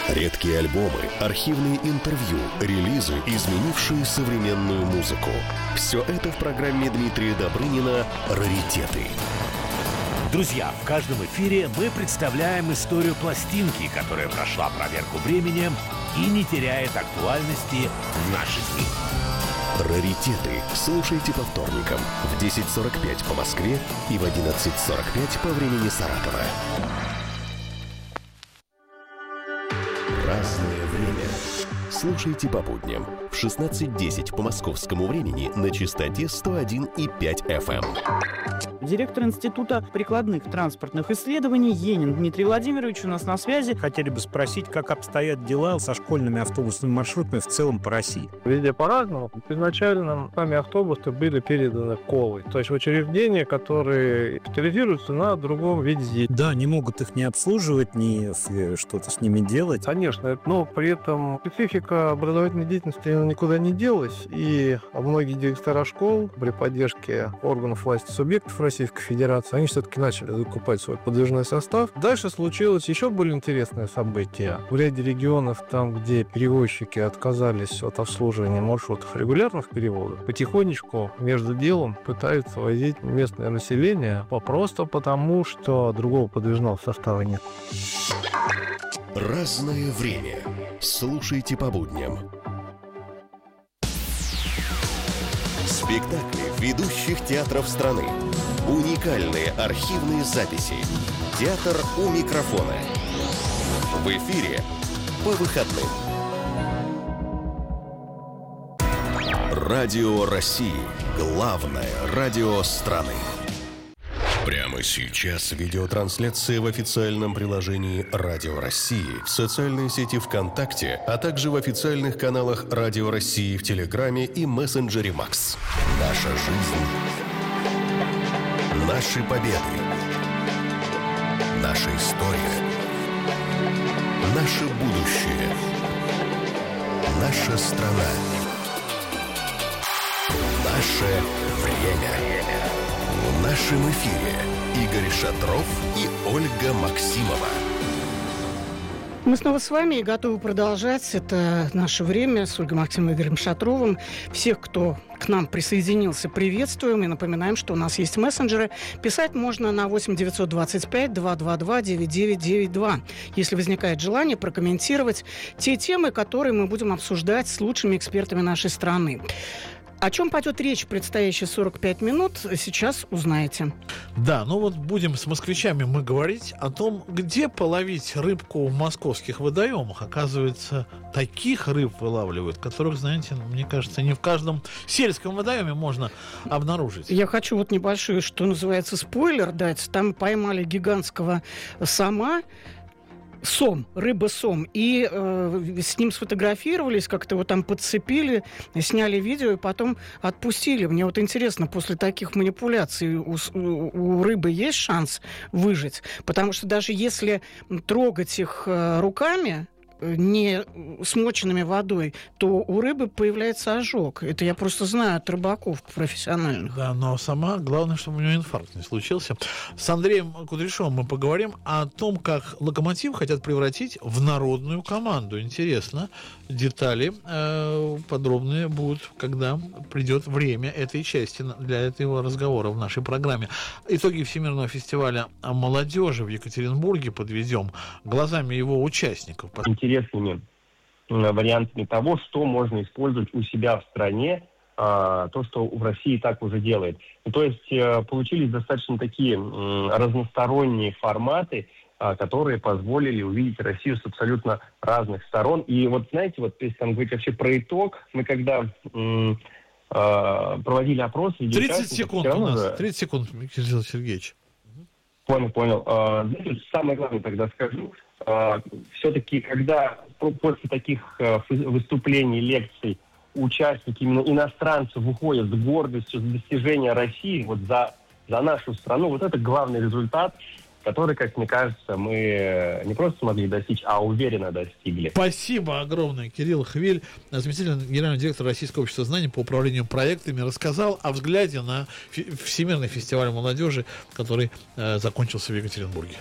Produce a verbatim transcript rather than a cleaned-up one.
Редкие альбомы, архивные интервью, релизы, изменившие современную музыку. Все это в программе Дмитрия Добрынина «Раритеты». Друзья, в каждом эфире мы представляем историю пластинки, которая прошла проверку временем и не теряет актуальности в наши дни. «Раритеты» слушайте по вторникам в десять сорок пять по Москве и в одиннадцать сорок пять по времени Саратова. Разное время. Слушайте по будням в шестнадцать десять по московскому времени на частоте сто один и пять эф эм. Директор Института прикладных транспортных исследований Енин Дмитрий Владимирович у нас на связи. Хотели бы спросить, как обстоят дела со школьными автобусными маршрутами в целом по России? Везде по-разному. Изначально сами автобусы были переданы КОЛой, то есть в учреждения, которые специализируются на другом виде деятельности. Да, не могут их не обслуживать, ни что-то с ними делать. Конечно, но при этом специфика образовательной деятельности никуда не делась, и многие директора школ при поддержке органов власти субъектов Российской Федерации, они все-таки начали закупать свой подвижной состав. Дальше случилось еще более интересное событие. В ряде регионов, там, где перевозчики отказались от обслуживания маршрутов регулярных переводов, потихонечку между делом пытаются возить местное население просто потому, что другого подвижного состава нет. Разное время. Слушайте по будням. Спектакли ведущих театров страны. Уникальные архивные записи. Театр у микрофона. В эфире по выходным. Радио России. Главное радио страны. Прямо сейчас видеотрансляция в официальном приложении «Радио России», в социальной сети ВКонтакте, а также в официальных каналах «Радио России» в Телеграме и мессенджере Макс. Наша жизнь. Наши победы. Наша история. Наше будущее. Наша страна. Наше время. В нашем эфире Игорь Шатров и Ольга Максимова. Мы снова с вами и готовы продолжать. Это наше время с Ольгой Максимовой и Игорем Шатровым. Всех, кто к нам присоединился, приветствуем. И напоминаем, что у нас есть мессенджеры. Писать можно на восемь девятьсот двадцать пять двести двадцать два девяносто девять девяносто два. Если возникает желание прокомментировать те темы, которые мы будем обсуждать с лучшими экспертами нашей страны. О чем пойдет речь в предстоящие сорок пять минут, сейчас узнаете. Да, ну вот будем с москвичами мы говорить о том, где половить рыбку в московских водоемах. Оказывается, таких рыб вылавливают, которых, знаете, мне кажется, не в каждом сельском водоеме можно обнаружить. Я хочу вот небольшой, что называется, спойлер дать. Там поймали гигантского сома, сом, рыба-сом, и э, с ним сфотографировались, как-то его там подцепили, сняли видео и потом отпустили. Мне вот интересно, после таких манипуляций у, у рыбы есть шанс выжить? Потому что даже если трогать их э, руками, не смоченными водой, то у рыбы появляется ожог. Это я просто знаю от рыбаков профессиональных. Да, но сама, главное, чтобы у него инфаркт не случился. С Андреем Кудряшовым мы поговорим о том, как «Локомотив» хотят превратить в народную команду. Интересно, детали э, подробные будут, когда придет время этой части для этого разговора в нашей программе. Итоги Всемирного фестиваля молодежи в Екатеринбурге подведем глазами его участников. Интересными вариантами того, что можно использовать у себя в стране, то, что в России так уже делает. То есть получились достаточно такие разносторонние форматы, которые позволили увидеть Россию с абсолютно разных сторон. И вот знаете, вот если там говорить вообще про итог, мы когда м- э- проводили опрос... тридцать секунд у нас, же... тридцать секунд, Кирилл Сергеевич. Понял, понял. А, знаете, самое главное тогда скажу. А, все-таки, когда после таких а, выступлений, лекций участники, именно иностранцы, выходят с гордостью за достижения России, вот за, за нашу страну, вот это главный результат, который, как мне кажется, мы не просто смогли достичь, а уверенно достигли. Спасибо огромное. Кирилл Хвиль, заместитель генерального директора Российского общества знаний по управлению проектами, рассказал о взгляде на Всемирный фестиваль молодежи, который э, закончился в Екатеринбурге.